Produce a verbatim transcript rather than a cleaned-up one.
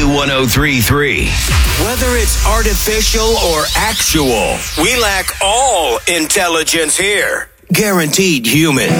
Q one oh three point three. Whether it's artificial or actual, we lack all intelligence here. Guaranteed human.